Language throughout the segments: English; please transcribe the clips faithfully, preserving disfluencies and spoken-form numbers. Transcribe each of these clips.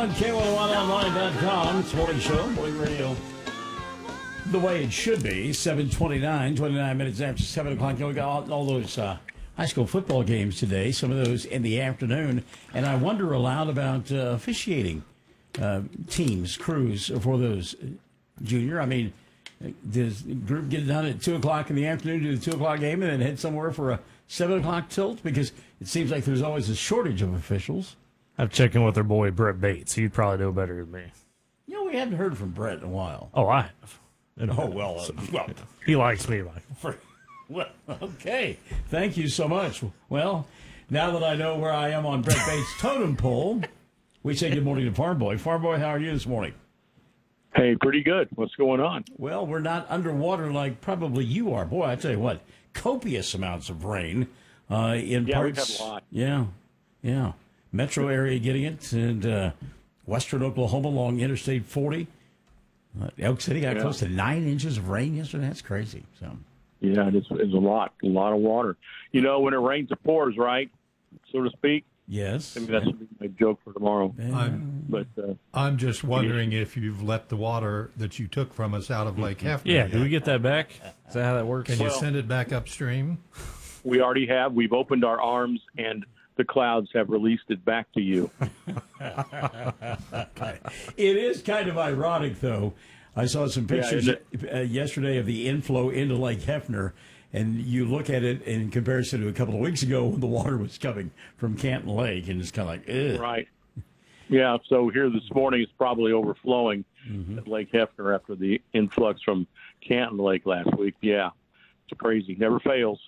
on K one oh one online dot com. It's Morning Show, Morning Radio. The way it should be, seven twenty-nine, twenty-nine minutes after seven o'clock. You know, we got all, all those uh, high school football games today, some of those in the afternoon. And I wonder aloud about uh, officiating uh, teams, crews for those, Junior. I mean, does the group get it done at two o'clock in the afternoon, do the two o'clock game, and then head somewhere for a seven o'clock tilt? Because it seems like there's always a shortage of officials. I've checked in with their boy, Brett Bates. He'd probably know better than me. You know, we haven't heard from Brett in a while. Oh, I have. Oh, well, uh, well. He likes me, Michael. For, well, okay. Thank you so much. Well, now that I know where I am on Brett Bates' totem pole, we say good morning to Farm Boy. Farm Boy, how are you this morning? Hey, pretty good. What's going on? Well, we're not underwater like probably you are. Boy, I tell you what, copious amounts of rain uh, in yeah, parts. we've had a lot. Yeah, yeah. Metro area getting it, and uh, western Oklahoma along Interstate forty. Uh, Elk City got yeah. close to nine inches of rain yesterday. That's crazy. So, yeah, it's, it's a lot, a lot of water. You know, when it rains, it pours, right? So to speak. yes. Maybe that should be my joke for tomorrow. I'm, But uh, I'm just wondering if you've let the water that you took from us out of Lake Hefner. Yeah, do we get that back? Is that how that works? Can you Well- send it back upstream? we already have. We've opened our arms, and the clouds have released it back to you. It is kind of ironic, though. I saw some pictures isn't uh, yesterday of the inflow into Lake Hefner, and you look at it in comparison to a couple of weeks ago when the water was coming from Canton Lake, and it's kind of like, ugh. Right. Yeah, so here this morning it's probably overflowing Mm-hmm. at Lake Hefner after the influx from Canton Lake last week. Yeah, it's crazy. Never fails.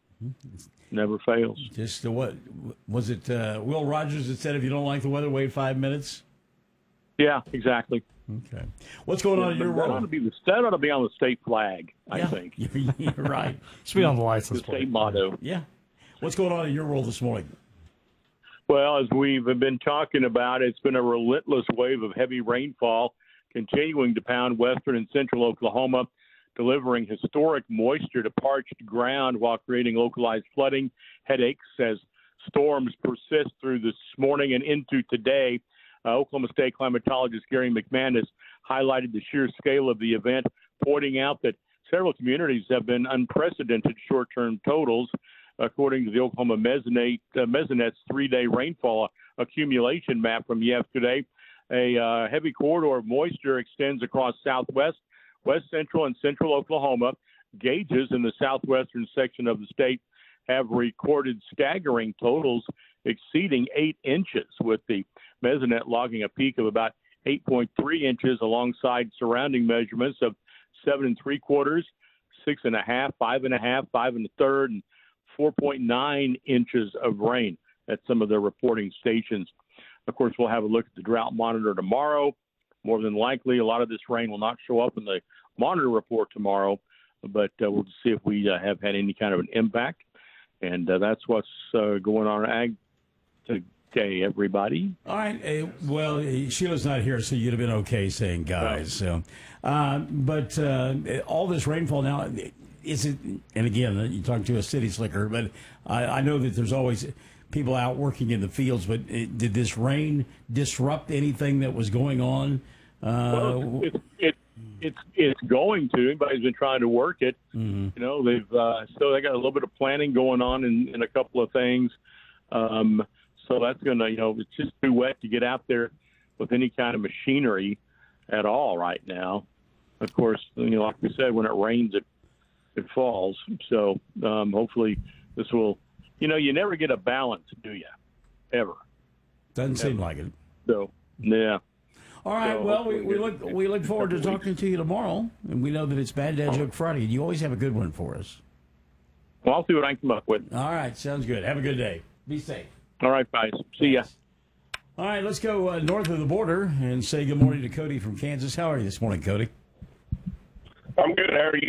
Never fails. Just uh, what was it? Uh, Will Rogers that said, "If you don't like the weather, wait five minutes." Yeah, exactly. Okay. What's going on in your that ought to world? be the that ought to be on the state flag, I yeah, think. you're, you're right. Should be on the license The plate. state motto. Yeah. What's going on in your world this morning? Well, as we've been talking about, it's been a relentless wave of heavy rainfall continuing to pound western and central Oklahoma, delivering historic moisture to parched ground while creating localized flooding headaches as storms persist through this morning and into today. Uh, Oklahoma State climatologist Gary McManus highlighted the sheer scale of the event, pointing out that several communities have been unprecedented short-term totals. According to the Oklahoma Mesonet, uh, Mesonet's three-day rainfall accumulation map from yesterday, a uh, heavy corridor of moisture extends across southwest, west central, and central Oklahoma. Gauges in the southwestern section of the state have recorded staggering totals exceeding eight inches, with the Mesonet logging a peak of about eight point three inches alongside surrounding measurements of seven and three quarters, six and a half, five and a half, five and a third, and four point nine inches of rain at some of the reporting stations. Of course, we'll have a look at the drought monitor tomorrow. More than likely, a lot of this rain will not show up in the monitor report tomorrow, but uh, we'll see if we uh, have had any kind of an impact. And uh, that's what's uh, going on in ag today, everybody. All right. Uh, well, uh, Sheila's not here, so you'd have been okay saying guys. So, uh, but uh, all this rainfall now, is it? And again, you're talking to a city slicker, but I, I know that there's always people out working in the fields. But it, did this rain disrupt anything that was going on? Uh, well, it, it, it's it's going to. Anybody's been trying to work it. Mm-hmm. You know, they've uh, so they got a little bit of planning going on in, in a couple of things. Um, so that's going to, you know, it's just too wet to get out there with any kind of machinery at all right now. Of course, you know, like we said, when it rains, it it falls. So um, hopefully this will, you know, you never get a balance, do you? Ever. Doesn't Ever. seem like it. So, yeah. All right. So Well, we, hopefully we we'll look get- we look forward to couple talking to you tomorrow, and we know that it's Bad Dad Joke Friday. You always have a good one for us. Well, I'll see what I can come up with. All right. Sounds good. Have a good day. Be safe. All right, guys. See ya. All right. Let's go uh, north of the border and say good morning to Cody from Kansas. How are you this morning, Cody? I'm good. How are you?